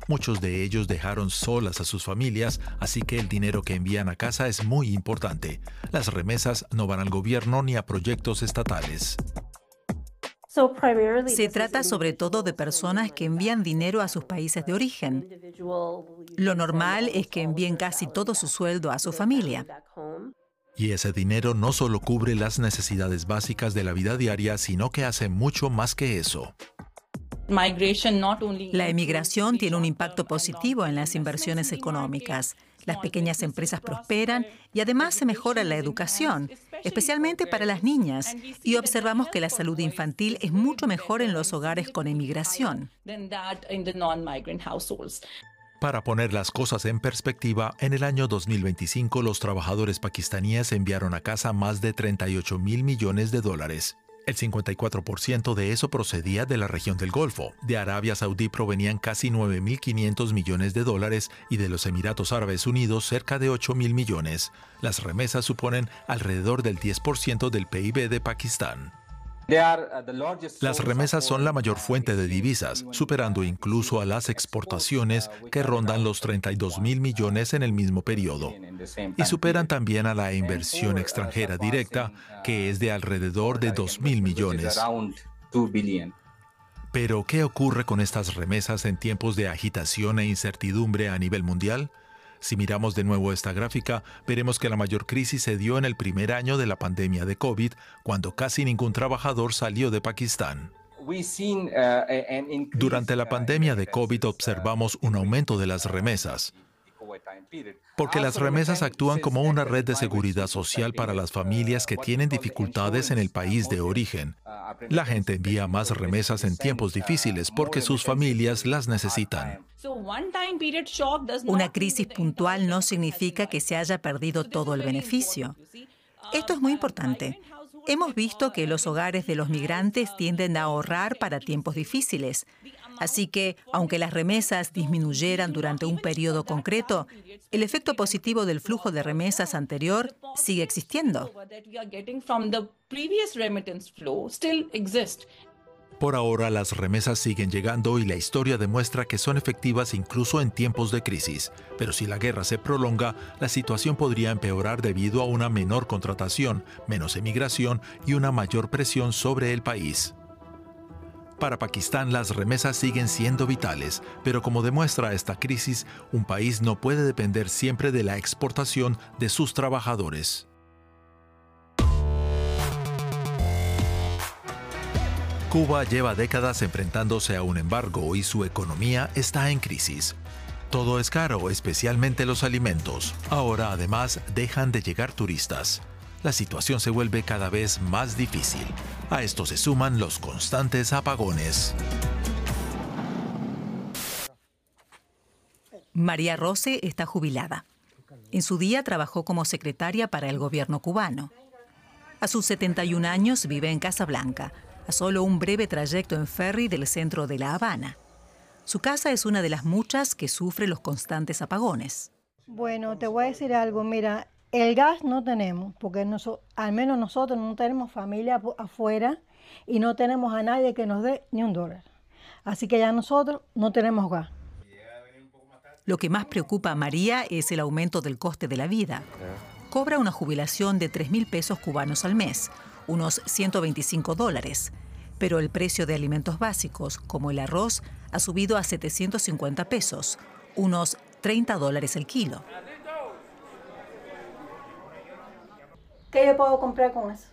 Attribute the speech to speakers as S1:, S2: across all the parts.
S1: Muchos de ellos dejaron solas a sus familias, así que el dinero que envían a casa es muy importante. Las remesas no van al gobierno ni a proyectos estatales.
S2: Se trata sobre todo de personas que envían dinero a sus países de origen. Lo normal es que envíen casi todo su sueldo a su familia.
S1: Y ese dinero no solo cubre las necesidades básicas de la vida diaria, sino que hace mucho más que eso.
S2: La emigración tiene un impacto positivo en las inversiones económicas. Las pequeñas empresas prosperan y además se mejora la educación, especialmente para las niñas. Y observamos que la salud infantil es mucho mejor en los hogares con emigración.
S1: Para poner las cosas en perspectiva, en el año 2025 los trabajadores pakistaníes enviaron a casa más de 38.000 millones de dólares. El 54% de eso procedía de la región del Golfo. De Arabia Saudí provenían casi 9.500 millones de dólares y de los Emiratos Árabes Unidos cerca de 8.000 millones. Las remesas suponen alrededor del 10% del PIB de Pakistán. Las remesas son la mayor fuente de divisas, superando incluso a las exportaciones que rondan los 32.000 millones en el mismo periodo. Y superan también a la inversión extranjera directa, que es de alrededor de 2.000 millones. Pero, ¿qué ocurre con estas remesas en tiempos de agitación e incertidumbre a nivel mundial? Si miramos de nuevo esta gráfica, veremos que la mayor crisis se dio en el primer año de la pandemia de COVID, cuando casi ningún trabajador salió de Pakistán. Durante la pandemia de COVID observamos un aumento de las remesas, porque las remesas actúan como una red de seguridad social para las familias que tienen dificultades en el país de origen. La gente envía más remesas en tiempos difíciles porque sus familias las necesitan.
S2: Una crisis puntual no significa que se haya perdido todo el beneficio. Esto es muy importante. Hemos visto que los hogares de los migrantes tienden a ahorrar para tiempos difíciles. Así que, aunque las remesas disminuyeran durante un periodo concreto, el efecto positivo del flujo de remesas anterior sigue existiendo.
S1: Por ahora, las remesas siguen llegando y la historia demuestra que son efectivas incluso en tiempos de crisis. Pero si la guerra se prolonga, la situación podría empeorar debido a una menor contratación, menos emigración y una mayor presión sobre el país. Para Pakistán, las remesas siguen siendo vitales, pero como demuestra esta crisis, un país no puede depender siempre de la exportación de sus trabajadores. Cuba lleva décadas enfrentándose a un embargo y su economía está en crisis. Todo es caro, especialmente los alimentos. Ahora, además, dejan de llegar turistas. La situación se vuelve cada vez más difícil. A esto se suman los constantes apagones.
S2: María Rose está jubilada. En su día trabajó como secretaria para el gobierno cubano. A sus 71 años vive en Casablanca, a solo un breve trayecto en ferry del centro de La Habana. Su casa es una de las muchas que sufre los constantes apagones.
S3: Bueno, te voy a decir algo, mira, el gas no tenemos, porque al menos nosotros no tenemos familia afuera y no tenemos a nadie que nos dé ni $1. Así que ya nosotros no tenemos gas.
S2: Lo que más preocupa a María es el aumento del coste de la vida. Cobra una jubilación de 3.000 pesos cubanos al mes, unos $125, pero el precio de alimentos básicos, como el arroz, ha subido a 750 pesos, unos $30 el kilo.
S3: ¿Qué yo puedo comprar con eso?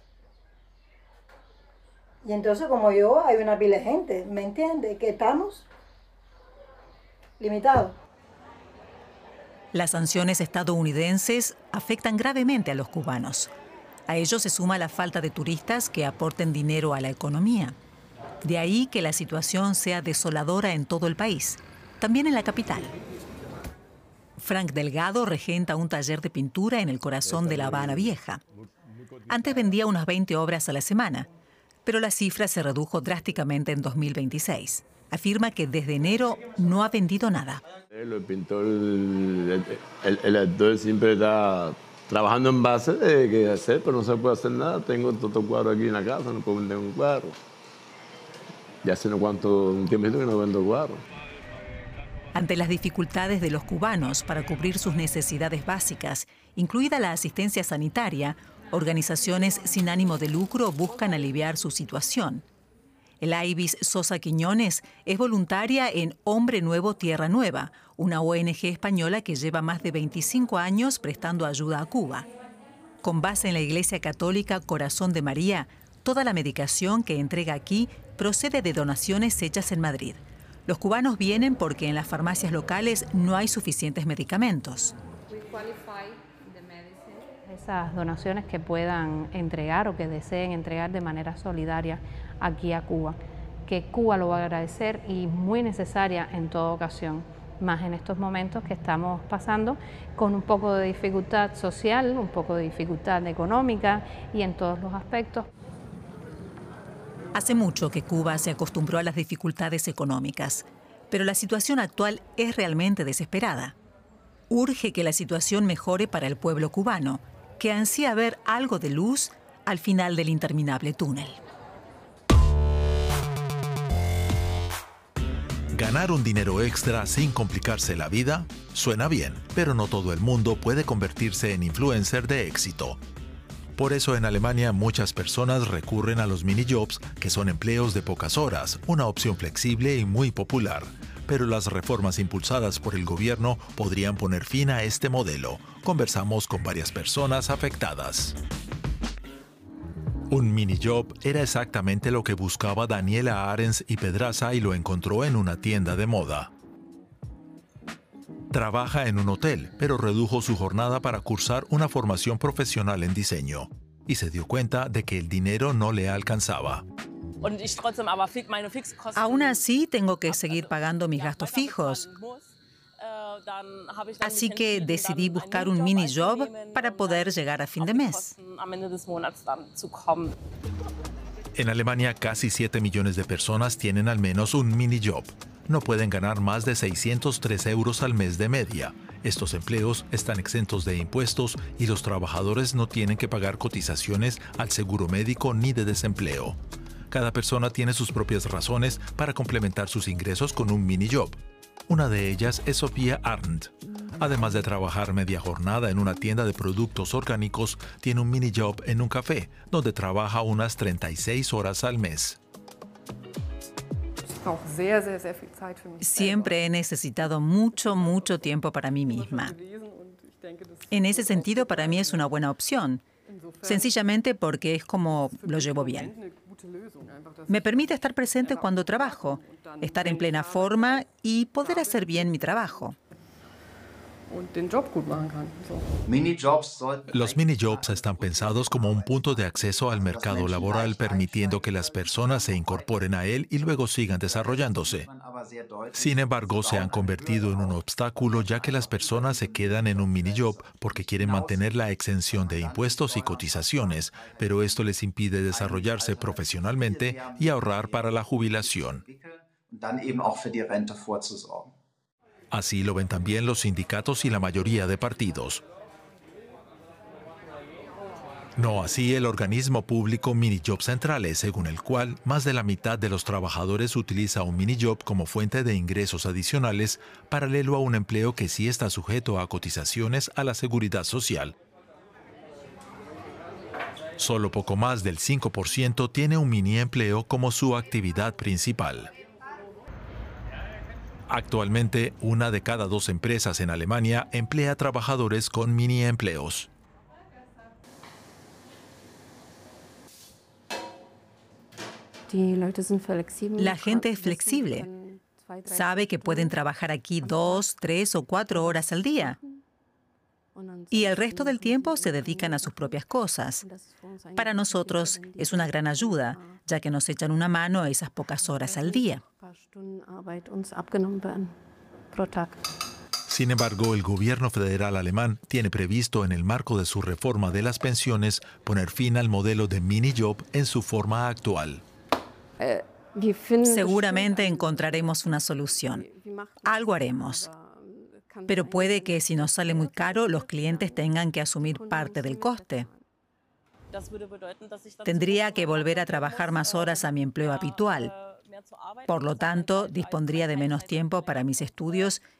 S3: Y entonces, como yo, hay una pila de gente, ¿me entiende? Que estamos limitados.
S2: Las sanciones estadounidenses afectan gravemente a los cubanos. A ello se suma la falta de turistas que aporten dinero a la economía. De ahí que la situación sea desoladora en todo el país, también en la capital. Frank Delgado regenta un taller de pintura en el corazón de La Habana Vieja. Antes vendía unas 20 obras a la semana, pero la cifra se redujo drásticamente en 2026. Afirma que desde enero no ha vendido nada.
S4: El pintor, el actor siempre está trabajando en base de qué hacer, pero no se puede hacer nada. Tengo todo cuadro aquí en la casa, no puedo vender un cuadro. Ya hace un tiempito que no vendo cuadros.
S2: Ante las dificultades de los cubanos para cubrir sus necesidades básicas, incluida la asistencia sanitaria, organizaciones sin ánimo de lucro buscan aliviar su situación. El Ibis Sosa Quiñones es voluntaria en Hombre Nuevo, Tierra Nueva, una ONG española que lleva más de 25 años prestando ayuda a Cuba. Con base en la Iglesia Católica Corazón de María, toda la medicación que entrega aquí procede de donaciones hechas en Madrid. Los cubanos vienen porque en las farmacias locales no hay suficientes medicamentos.
S5: Esas donaciones que puedan entregar o que deseen entregar de manera solidaria aquí a Cuba, que Cuba lo va a agradecer y muy necesaria en toda ocasión, más en estos momentos que estamos pasando con un poco de dificultad social, un poco de dificultad económica y en todos los aspectos.
S2: Hace mucho que Cuba se acostumbró a las dificultades económicas, pero la situación actual es realmente desesperada. Urge que la situación mejore para el pueblo cubano, que ansía ver algo de luz al final del interminable túnel.
S1: Ganar un dinero extra sin complicarse la vida suena bien, pero no todo el mundo puede convertirse en influencer de éxito. Por eso en Alemania muchas personas recurren a los mini-jobs, que son empleos de pocas horas, una opción flexible y muy popular. Pero las reformas impulsadas por el gobierno podrían poner fin a este modelo. Conversamos con varias personas afectadas. Un mini-job era exactamente lo que buscaba Daniela Arens y Pedraza y lo encontró en una tienda de moda. Trabaja en un hotel, pero redujo su jornada para cursar una formación profesional en diseño. Y se dio cuenta de que el dinero no le alcanzaba.
S2: Aún así, tengo que seguir pagando mis gastos fijos. Así que decidí buscar un mini job para poder llegar a fin de mes.
S1: En Alemania, casi 7 millones de personas tienen al menos un mini job. No pueden ganar más de 603 euros al mes de media. Estos empleos están exentos de impuestos y los trabajadores no tienen que pagar cotizaciones al seguro médico ni de desempleo. Cada persona tiene sus propias razones para complementar sus ingresos con un mini job. Una de ellas es Sofía Arndt. Además de trabajar media jornada en una tienda de productos orgánicos, tiene un mini job en un café, donde trabaja unas 36 horas al mes.
S2: Siempre he necesitado mucho tiempo para mí misma. En ese sentido, para mí es una buena opción, sencillamente porque es como lo llevo bien. Me permite estar presente cuando trabajo, estar en plena forma y poder hacer bien mi trabajo.
S1: Los mini-jobs están pensados como un punto de acceso al mercado laboral, permitiendo que las personas se incorporen a él y luego sigan desarrollándose. Sin embargo, se han convertido en un obstáculo, ya que las personas se quedan en un mini-job porque quieren mantener la exención de impuestos y cotizaciones, pero esto les impide desarrollarse profesionalmente y ahorrar para la jubilación. Así lo ven también los sindicatos y la mayoría de partidos. No así el organismo público Minijob Centrales, según el cual más de la mitad de los trabajadores utiliza un minijob como fuente de ingresos adicionales, paralelo a un empleo que sí está sujeto a cotizaciones a la seguridad social. Solo poco más del 5% tiene un mini empleo como su actividad principal. Actualmente, 1 de cada 2 empresas en Alemania emplea trabajadores con mini empleos.
S2: La gente es flexible. Sabe que pueden trabajar aquí 2, 3 o 4 horas al día. Y el resto del tiempo se dedican a sus propias cosas. Para nosotros es una gran ayuda, ya que nos echan una mano esas pocas horas al día.
S1: Sin embargo, el gobierno federal alemán tiene previsto, en el marco de su reforma de las pensiones, poner fin al modelo de mini-job en su forma actual.
S2: Seguramente encontraremos una solución. Algo haremos. Pero puede que si nos sale muy caro, los clientes tengan que asumir parte del coste. Tendría que volver a trabajar más horas a mi empleo habitual. Por lo tanto, dispondría de menos tiempo para mis estudios